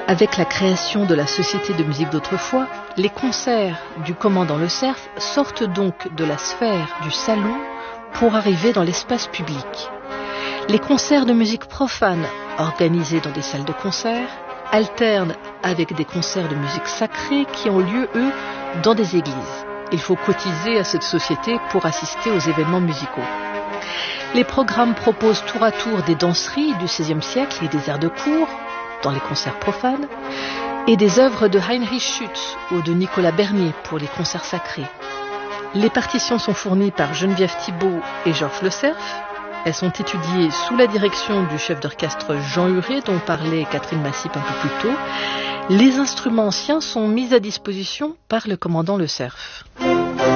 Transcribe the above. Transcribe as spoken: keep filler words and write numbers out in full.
Avec la création de la Société de musique d'autrefois, les concerts du commandant Le Cerf sortent donc de la sphère du salon pour arriver dans l'espace public. Les concerts de musique profane, organisés dans des salles de concert, alternent avec des concerts de musique sacrée qui ont lieu, eux, dans des églises. Il faut cotiser à cette société pour assister aux événements musicaux. Les programmes proposent tour à tour des danseries du seizième siècle et des airs de cour, dans les concerts profanes, et des œuvres de Heinrich Schütz ou de Nicolas Bernier pour les concerts sacrés. Les partitions sont fournies par Geneviève Thibault et Georges Le Cerf. Elles sont étudiées sous la direction du chef d'orchestre Jean Huret, dont parlait Catherine Massip un peu plus tôt. Les instruments anciens sont mis à disposition par le commandant Le Cerf.